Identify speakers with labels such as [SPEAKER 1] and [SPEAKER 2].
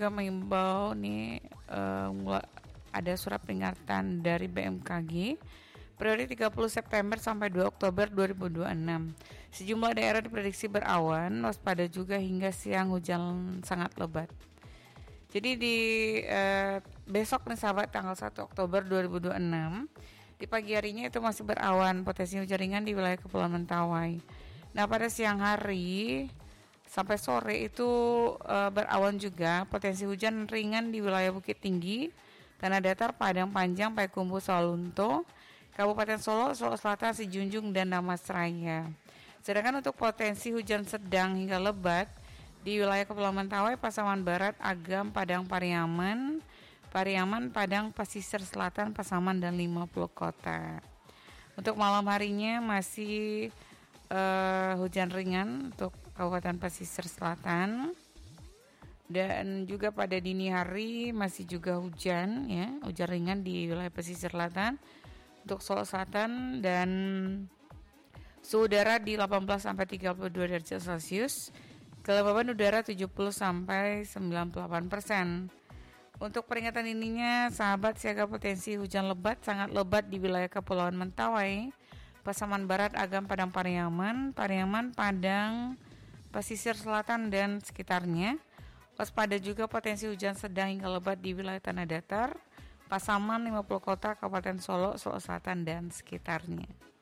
[SPEAKER 1] juga mengimbau nih ada surat peringatan dari BMKG periode 30 September sampai 2 Oktober 2026. Sejumlah daerah diprediksi berawan, waspada juga hingga siang hujan sangat lebat. Jadi di besok nih sahabat, tanggal 1 Oktober 2026, di pagi harinya itu masih berawan, potensi hujan ringan di wilayah Kepulauan Mentawai. Nah, pada siang hari sampai sore itu berawan juga, potensi hujan ringan di wilayah Bukit Tinggi, Tanah Datar, Padang Panjang, Payakumbuh, Sawalunto, Kabupaten Solo, Solo Selatan, Sijunjung, dan Damastraya. Sedangkan untuk potensi hujan sedang hingga lebat di wilayah Kepulauan Mentawai, Pasaman Barat, Agam, Padang Pariaman, Padang, Pasisir Selatan, Pasaman, dan 50 kota. Untuk malam harinya masih hujan ringan untuk Kabupaten Pasisir Selatan, dan juga pada dini hari masih juga hujan ringan di wilayah Pasisir Selatan untuk Solo Selatan, dan suhu udara di 18 sampai 32 derajat Celcius, kelembaban udara 70 sampai 98%. Untuk peringatan ininya, sahabat, siaga potensi hujan lebat sangat lebat di wilayah Kepulauan Mentawai, Pasaman Barat, Agam, Padang Pariaman, Padang, Pasisir Selatan dan sekitarnya. Waspada juga potensi hujan sedang hingga lebat di wilayah Tanah Datar, Pasaman, 50 kota, Kabupaten Solo, Solo Selatan dan sekitarnya.